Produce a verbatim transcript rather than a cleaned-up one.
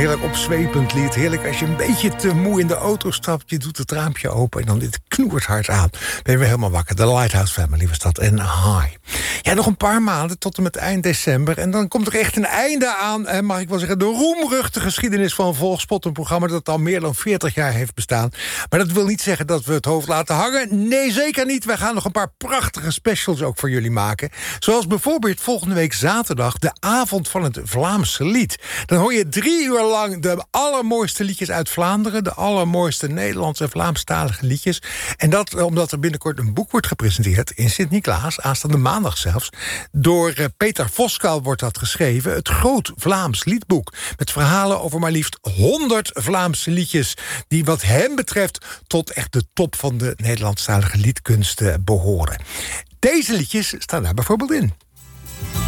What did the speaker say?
heerlijk opzwepend lied. Heerlijk als je een beetje te moe in de auto stapt. Je doet het raampje open en dan dit knoert hard aan. Ben je weer helemaal wakker. De Lighthouse Family was dat. En hi. Ja, nog een paar maanden tot en met eind december. En dan komt er echt een einde aan, mag ik wel zeggen, de roemruchte geschiedenis van Volkspot. Een programma dat al meer dan veertig jaar heeft bestaan. Maar dat wil niet zeggen dat we het hoofd laten hangen. Nee, zeker niet. Wij gaan nog een paar prachtige specials ook voor jullie maken. Zoals bijvoorbeeld volgende week zaterdag de avond van het Vlaamse lied. Dan hoor je drie uur lang de allermooiste liedjes uit Vlaanderen. De allermooiste Nederlandse en Vlaamstalige liedjes. En dat omdat er binnenkort een boek wordt gepresenteerd in Sint-Niklaas, aanstaande maandag zelfs. Door Peter Voskuil wordt dat geschreven. Het Groot Vlaams Liedboek. Met verhalen over maar liefst honderd Vlaamse liedjes. Die wat hem betreft tot echt de top van de Nederlandstalige liedkunst behoren. Deze liedjes staan daar bijvoorbeeld in.